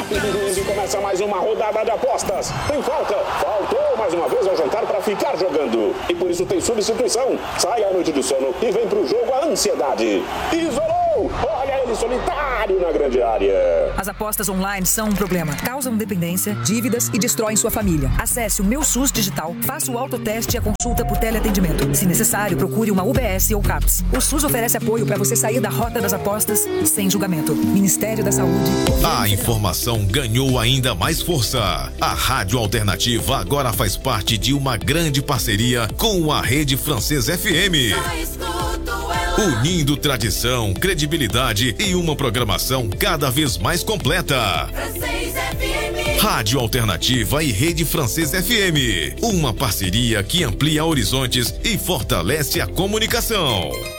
E começa mais uma rodada de apostas. Tem falta. Faltou mais uma vez ao jantar para ficar jogando. E por isso tem substituição. Sai à noite de sono e vem pro jogo a ansiedade. Isolou! Olha ele solitário na grande área. As apostas online são um problema. Causam dependência, dívidas e destroem sua família. Acesse o Meu SUS Digital, faça o autoteste e a consulta por teleatendimento. Se necessário, procure uma UBS ou CAPS. O SUS oferece apoio para você sair da rota das apostas sem julgamento. Ministério da Saúde. A informação ganhou ainda mais força. A Rádio Alternativa agora faz parte de uma grande parceria com a Rede Francês FM. Unindo tradição, credibilidade e uma programação cada vez mais completa. Rádio Alternativa e Rede Francês FM. Uma parceria que amplia horizontes e fortalece a comunicação.